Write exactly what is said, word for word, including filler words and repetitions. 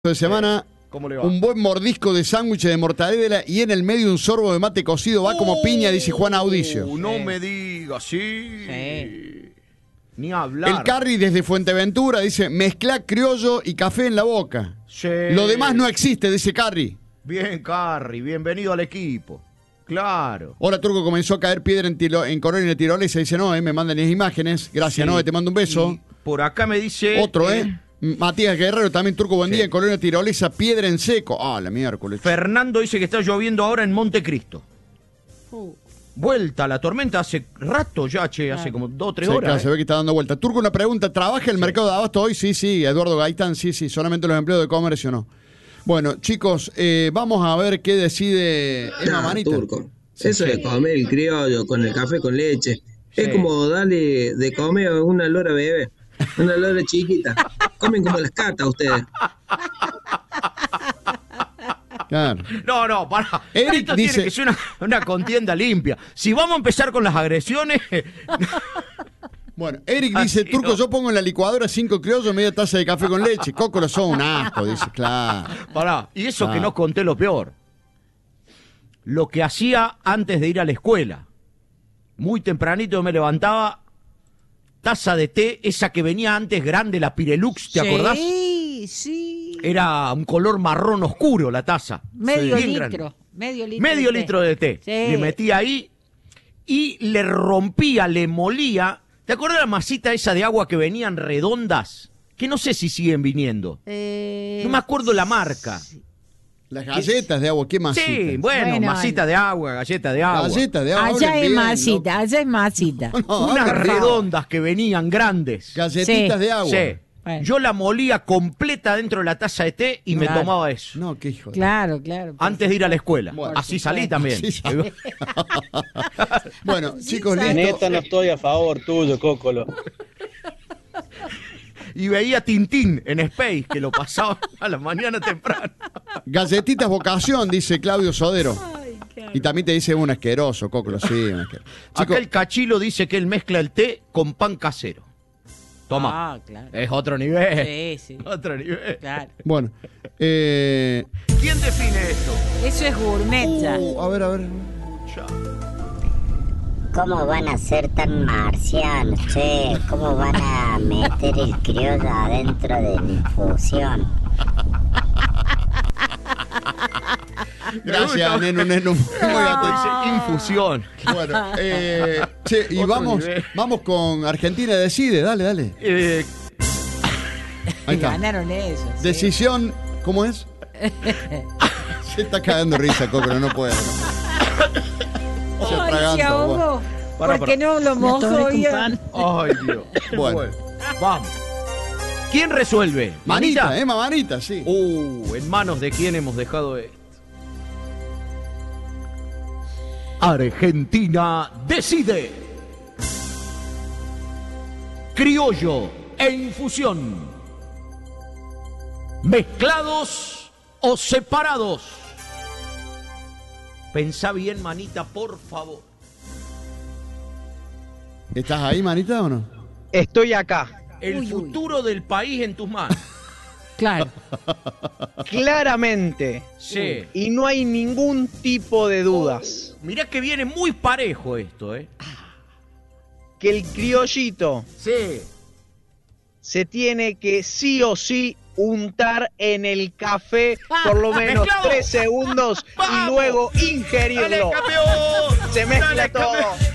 de semana, ¿Cómo le va? un buen mordisco de sándwich de mortadela y en el medio un sorbo de mate cocido va como Uh, piña, dice Juan Audicio. No Sí. me digas, sí. Sí. Ni hablar. El Carri desde Fuenteventura dice, mezcla criollo y café en la boca. Sí. Lo demás no existe, dice Carri. Bien, Carri, bienvenido al equipo. Claro. Ahora Turco comenzó a caer piedra en, tilo, en Colonia Tirolesa y dice, no, eh, me mandan las imágenes. Gracias, Sí. no, te mando un beso. Y por acá me dice... Otro, ¿eh? Matías Guerrero, también Turco, buen Sí. día, en Colonia Tirolesa, piedra en seco. Ah, la miércoles. Fernando dice que está lloviendo ahora en Montecristo. Uh, Vuelta la tormenta hace rato ya, che, hace Claro. como dos o tres Sí, horas. claro, eh. se ve que está dando vuelta. Turco, una pregunta. ¿Trabaja el mercado de abasto hoy? Sí, sí. Eduardo Gaitán, sí, sí. Solamente los empleados de comercio no. Bueno, chicos, eh, vamos a ver qué decide Emma Ah, Manita. Turco. Eso de comer el criollo con el café con leche Sí. es como darle de comer a una lora bebé, una lora chiquita. Comen como las catas ustedes. Claro. No, no, pará. Eric Esto dice- tiene que ser una, una contienda limpia. Si vamos a empezar con las agresiones... Bueno, Eric Así dice, Turco, no. yo pongo en la licuadora cinco criollos, media taza de café con leche. Cócolo son un asco, dice, claro. Pará, y eso Ah. que no conté lo peor. Lo que hacía antes de ir a la escuela. Muy tempranito me levantaba, taza de té, esa que venía antes grande, la Pirelux, ¿te acordás? Sí, sí. Era un color marrón oscuro la taza. Medio Bien litro. grande. Medio litro. Medio de té. litro de té. Sí. Le metía ahí y le rompía, le molía. ¿Te acuerdas la masita esa de agua que venían redondas? Que no sé si siguen viniendo. Eh, No me acuerdo la marca. Las galletas de agua, ¿qué más? Sí, bueno, Bueno, masita de agua, galleta de agua. Galletas de agua. Allá hablen es bien, masita, allá es masita. ¿no? No, Unas hablen bien. redondas que venían grandes. Galletitas Sí. de agua. Sí. Bueno. Yo la molía completa dentro de la taza de té y me Claro. tomaba eso. No, qué hijo de... Claro, claro. Antes de ir a la escuela. Bueno. Así Por salí supuesto. también. Sí, salí. Bueno, chicos, sabe. En listo. esta no estoy a favor tuyo, Cócolo. Y veía Tintín en Space, que lo pasaba a la mañana temprano. Galletitas vocación, dice Claudio Sodero. Ay, qué- Y también te dice un asqueroso, Coclo, sí, un asqueroso. Acá Chicos, el cachilo dice que él mezcla el té con pan casero. Toma. Ah, claro. Es otro nivel. Sí, sí. Otro nivel. Claro. bueno. Eh, ¿Quién define esto? Eso es gourmet ya. uh, a ver, a ver. Ya. ¿Cómo van a ser tan marcianos, che? ¿Cómo van a meter el criollo adentro de la infusión? Gracias, Nenu, Nenu. Muy atento. Dice infusión. Bueno, eh, che, y Otro vamos, nivel. vamos con Argentina Decide, dale, dale. Eh, Ahí está. Ganaron eso. sí. Decisión, ¿cómo es? Se está cagando risa, Cocro, no puede. Se Ay, se atraganta, ahogó. Pará, ¿Por qué pará. no lo mojo bien? Ay, Dios. Bueno. Vamos. ¿Quién resuelve? Manita, Emma Manita, sí. Uh, ¿en manos de quién hemos dejado esto? Argentina decide. Criollo e infusión. ¿Mezclados o separados? Pensá bien, manita, por favor. ¿Estás ahí, Manita, o no? Estoy acá. El Uy, uy. futuro del país en tus manos. Claro. Claramente. Sí. Y no hay ningún tipo de dudas. Mirá que viene muy parejo esto, ¿eh? Que el criollito Sí. se tiene que sí o sí untar en el café por lo menos ¡Mezclado! tres segundos y ¡Vamos! luego ¡Dale, ingerirlo. campeón! Se mezcla ¡Dale, campeón! todo.